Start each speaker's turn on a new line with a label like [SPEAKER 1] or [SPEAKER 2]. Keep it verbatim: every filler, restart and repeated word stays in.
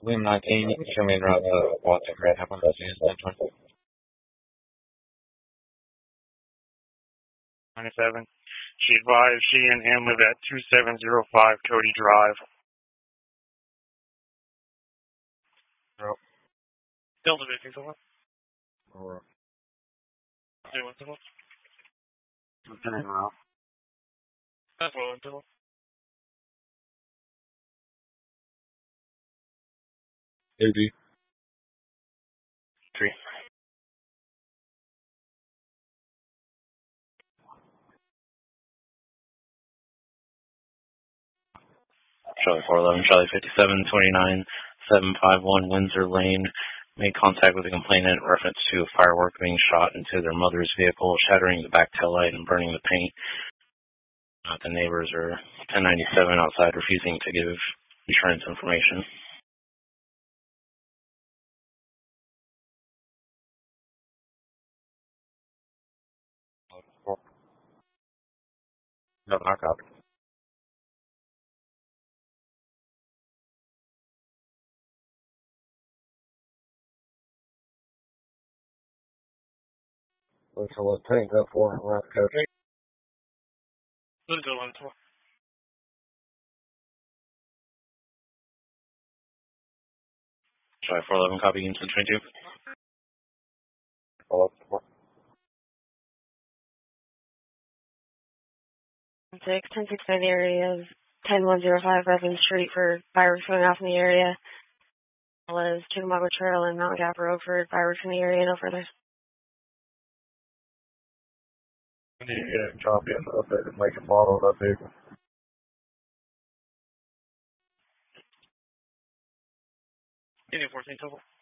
[SPEAKER 1] William nineteen, you can show me around uh, Watson Red. How about that?
[SPEAKER 2] ninety-seven. She advised she and him live at two seven zero five Cody Drive.
[SPEAKER 1] Yep.
[SPEAKER 2] Delta Victor, Silver.
[SPEAKER 1] Alright.
[SPEAKER 2] Hey, what's the one?
[SPEAKER 1] Lieutenant Ralph.
[SPEAKER 2] That's well, Silver.
[SPEAKER 1] A D.
[SPEAKER 2] Three.
[SPEAKER 3] Charlie four eleven, Charlie fifty-seven twenty-nine seven five one Windsor Lane. Made contact with the complainant in reference to a firework being shot into their mother's vehicle, shattering the back taillight and burning the paint. Uh, the neighbors are ten ninety-seven outside, refusing to give insurance information.
[SPEAKER 1] No, I copy. Looks like Lieutenant go for it. Left coach.
[SPEAKER 2] Little one, Silver.
[SPEAKER 3] Charlie four eleven, copy unit twenty-two.
[SPEAKER 1] Follow up.
[SPEAKER 4] Six, ten six by the area of ten one zero five Reverend Street for fireworks going off in the area. As well as Chickamauga Trail and Mount Gap Road for fireworks in the area, no further.
[SPEAKER 1] I need to get a copy of the updated make and model of that vehicle.
[SPEAKER 2] Indian fourteen, Silver.